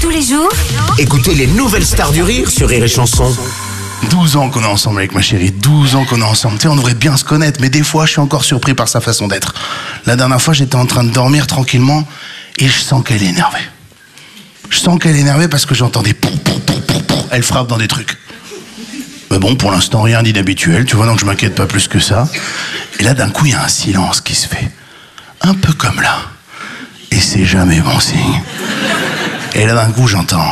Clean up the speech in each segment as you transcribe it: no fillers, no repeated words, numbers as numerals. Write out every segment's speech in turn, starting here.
Tous les jours, Écoutez les nouvelles stars du rire sur Rire et Chanson. 12 ans qu'on est ensemble avec ma chérie, 12 ans qu'on est ensemble. Tu sais, on devrait bien se connaître, mais des fois, je suis encore surpris par sa façon d'être. La dernière fois, j'étais en train de dormir tranquillement et je sens qu'elle est énervée. Je sens qu'elle est énervée parce que j'entendais elle frappe dans des trucs. Mais bon, pour l'instant, rien d'inhabituel, tu vois, donc je m'inquiète pas plus que ça. Et là, d'un coup, il y a un silence qui se fait. Un peu comme là. Et c'est jamais bon signe. Et là, d'un coup, j'entends...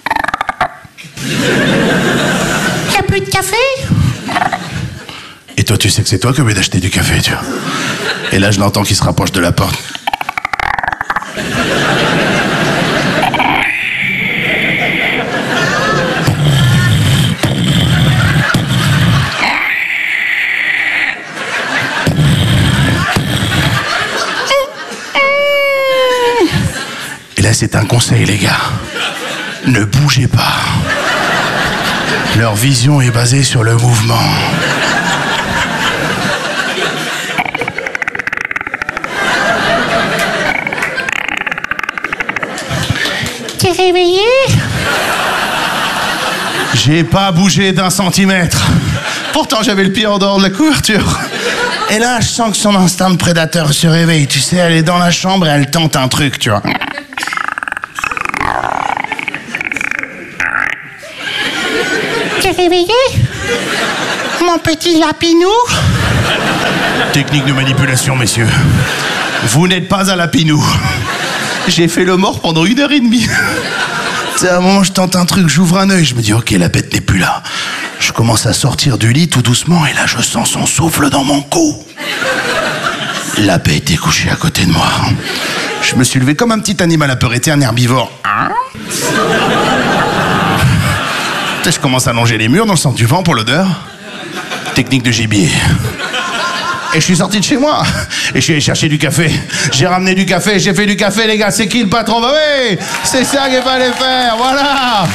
Y'a plus de café? Et toi, tu sais que c'est toi qui as oublié d'acheter du café, tu vois. Et là, je l'entends qui se rapproche de la porte. Et là, c'est un conseil, les gars. Ne bougez pas. Leur vision est basée sur le mouvement. T'es réveillé? J'ai pas bougé d'un centimètre. Pourtant, j'avais le pied en dehors de la couverture. Et là, je sens que son instinct de prédateur se réveille. Tu sais, elle est dans la chambre et elle tente un truc, tu vois. T'es réveillé? Mon petit lapinou? Technique de manipulation, messieurs. Vous n'êtes pas à Lapinou. J'ai fait le mort pendant 1h30. Tu sais, à un moment, je tente un truc, j'ouvre un œil, je me dis, ok, la bête n'est plus là. Je commence à sortir du lit tout doucement, et là, je sens son souffle dans mon cou. La bête est couchée à côté de moi. Je me suis levé comme un petit animal apeuré, un herbivore. Tu sais, je commence à longer les murs dans le sens du vent pour l'odeur. Technique de gibier. Et je suis sorti de chez moi. Et je suis allé chercher du café. J'ai ramené du café, j'ai fait du café, les gars. C'est qui le patron? Bah oui, c'est ça qu'il fallait faire, voilà.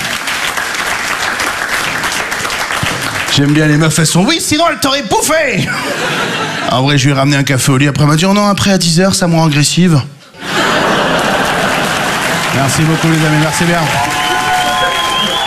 J'aime bien les meufs, elles sont oui, sinon elles t'auraient bouffé. En vrai, je lui ai ramené un café au lit. Après, elle m'a dit, oh non, après à 10h, ça me rend agressive. Merci beaucoup, les amis, merci bien.